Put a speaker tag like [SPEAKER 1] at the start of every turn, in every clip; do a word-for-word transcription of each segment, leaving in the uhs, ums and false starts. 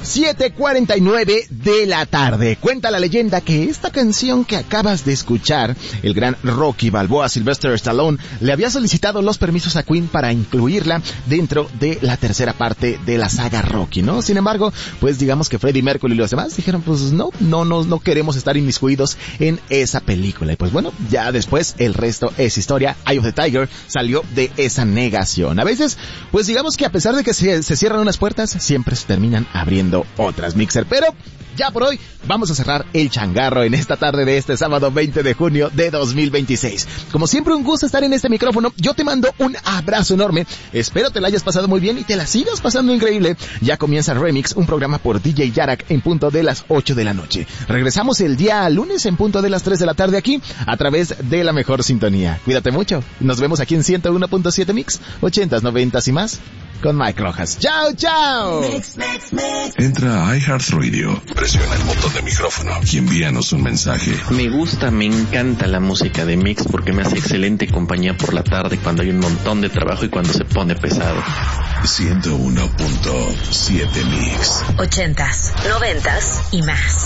[SPEAKER 1] siete cuarenta y nueve de la tarde. Cuenta la leyenda que esta canción que acabas de escuchar, el gran Rocky Balboa Sylvester Stallone le había solicitado los permisos a Queen para incluirla dentro de la tercera parte de la saga Rocky, ¿no? Sin embargo, pues digamos que Freddie Mercury y los demás dijeron, pues no, no, no, no queremos estar inmiscuidos en esa película. Y pues bueno, ya después el resto es historia. Eye of the Tiger salió de esa negación. A veces, pues digamos que a pesar de que se, se cierran unas puertas, siempre se terminan abriendo otras, Mixer. Pero ya por hoy vamos a cerrar el changarro en esta tarde de este sábado veinte de junio de dos mil veintiséis. Como siempre, un gusto estar en este micrófono. Yo te mando un abrazo enorme. Espero te la hayas pasado muy bien y te la sigas pasando increíble. Ya comienza Remix, un programa por D J Yarak en punto de las ocho de la noche. Regresamos el día lunes en punto de las tres de la tarde aquí a través de la mejor sintonía. Cuídate mucho. Nos vemos aquí en ciento uno punto siete Mix, ochentas, noventas y más con Mike Rojas. ¡Chao, chao!
[SPEAKER 2] Mix, mix, mix. Entra a iHeartRadio, presiona el botón de micrófono y envíanos un mensaje.
[SPEAKER 3] Me gusta, me encanta la música de Mix porque me hace excelente compañía por la tarde cuando hay un montón de trabajo y cuando se pone pesado.
[SPEAKER 2] ciento uno punto siete Mix.
[SPEAKER 4] Ochentas, noventas y más.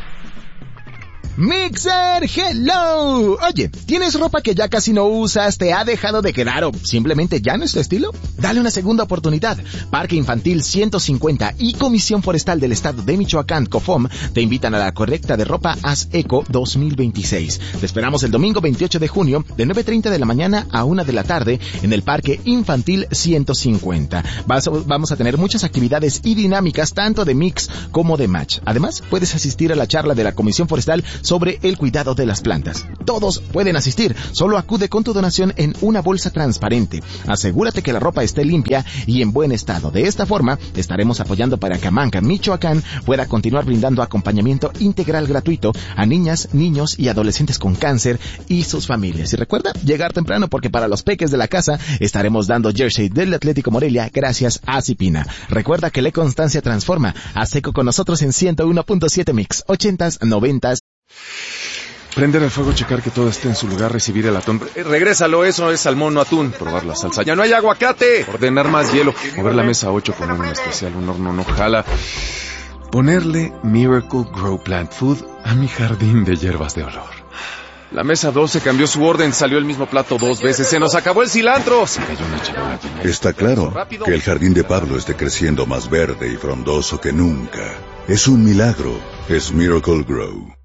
[SPEAKER 1] Mixer, hello. Oye, ¿tienes ropa que ya casi no usas, te ha dejado de quedar o simplemente ya no es tu estilo? Dale una segunda oportunidad. Parque Infantil ciento cincuenta y Comisión Forestal del Estado de Michoacán, COFOM, te invitan a la colecta de ropa Haz Eco dos mil veintiséis. Te esperamos el domingo veintiocho de junio de nueve treinta de la mañana a una de la tarde en el Parque Infantil ciento cincuenta. Vas, vamos a tener muchas actividades y dinámicas tanto de mix como de match. Además, puedes asistir a la charla de la Comisión Forestal sobre el cuidado de las plantas. Todos pueden asistir, solo acude con tu donación en una bolsa transparente. Asegúrate que la ropa esté limpia y en buen estado. De esta forma, estaremos apoyando para que Amanca, Michoacán, pueda continuar brindando acompañamiento integral gratuito a niñas, niños y adolescentes con cáncer y sus familias. Y recuerda, llegar temprano porque para los peques de la casa estaremos dando jersey del Atlético Morelia gracias a Cipina. Recuerda que la constancia transforma. Haz Eco con nosotros en ciento uno punto siete Mix, ochentas, noventas.
[SPEAKER 5] Prender el fuego, checar que todo esté en su lugar, recibir el atún. Eh, regrésalo, eso es salmón, no atún. Probar la salsa. ¡Ya no hay aguacate! Ordenar más hielo. Mover la mesa ocho, poner un especial, un horno no jala. Ponerle Miracle Grow Plant Food a mi jardín de hierbas de olor. La mesa doce cambió su orden, salió el mismo plato dos veces. ¡Se nos acabó el cilantro! Se cayó una charola.
[SPEAKER 6] Está claro que el jardín de Pablo esté creciendo más verde y frondoso que nunca. Es un milagro. Es Miracle Grow.